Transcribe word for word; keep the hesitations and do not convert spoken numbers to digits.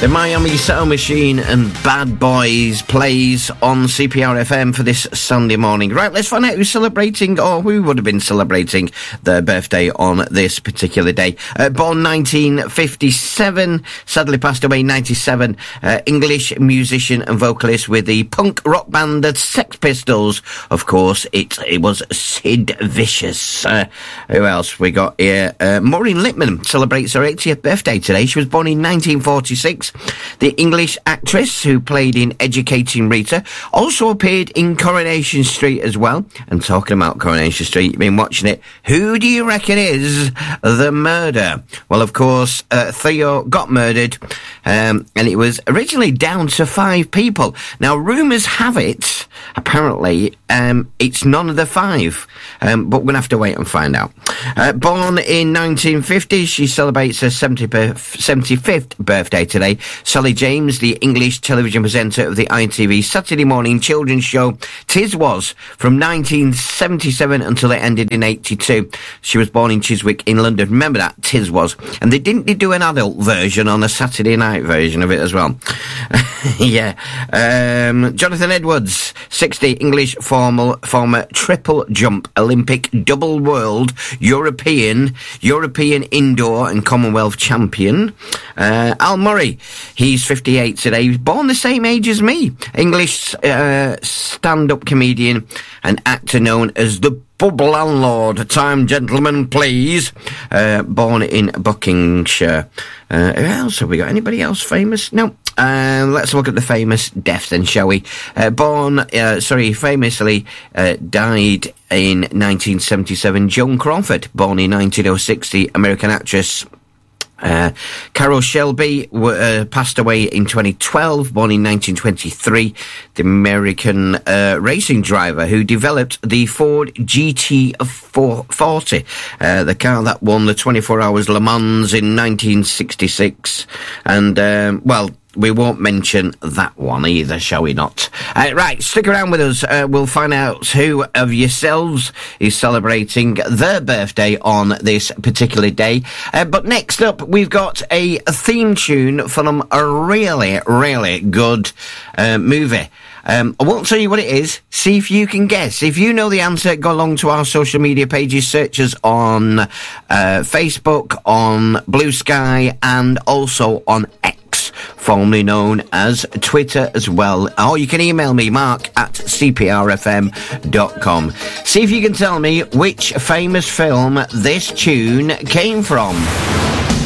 The Miami Soul Machine and Bad Boys plays on C P R F M for this Sunday morning. Right, let's find out who's celebrating, or who would have been celebrating their birthday on this particular day. Uh, born nineteen fifty-seven, sadly passed away ninety-seven, uh, English musician and vocalist with the punk rock band The Sex Pistols. Of course, it, it was Sid Vicious. Uh, who else we got here? Uh, Maureen Lipman celebrates her eightieth birthday today. She was born in nineteen forty-six. The English actress who played in Educating Rita also appeared in Coronation Street as well. And talking about Coronation Street, you've been watching it. Who do you reckon is the murderer? Well, of course, uh, Theo got murdered, um, and it was originally down to five people. Now, rumours have it, apparently, um, it's none of the five, um, but we're going to have to wait and find out. Uh, born in nineteen fifty, she celebrates her seventy-fifth birthday today. Sally James, the English television presenter of the I T V Saturday morning children's show Tiz Was from nineteen seventy-seven until it ended in eighty-two. She was born in Chiswick in London. Remember that, Tiz Was. And they didn't they do an adult version on a Saturday night version of it as well. Yeah. Um, Jonathan Edwards, sixty, English formal, former triple jump Olympic double world European, European indoor and Commonwealth champion. Uh, Al Murray, he's fifty-eight today. He was born the same age as me. English uh, stand-up comedian and actor known as the Pub Landlord. Time, gentlemen, please. Uh, born in Buckinghamshire. Uh, who else have we got? Anybody else famous? No. Uh, let's look at the famous deaths then, shall we? Uh, born, uh, sorry, famously uh, died in nineteen seventy-seven, Joan Crawford. Born in nineteen oh six, the American actress. Uh, Carol Shelby w- uh, passed away in twenty twelve, born in nineteen twenty-three, the American uh, racing driver who developed the Ford G T forty, uh, the car that won the twenty-four hours Le Mans in nineteen sixty-six. And, um, well, we won't mention that one either, shall we not? Uh, right, stick around with us. Uh, we'll find out who of yourselves is celebrating their birthday on this particular day. Uh, but next up, we've got a, a theme tune from a really, really good uh, movie. Um, I won't tell you what it is. See if you can guess. If you know the answer, go along to our social media pages, search us on uh, Facebook, on Blue Sky, and also on X, formerly known as Twitter as well. Or you can email me, mark at c p r f m dot com. See if you can tell me which famous film this tune came from.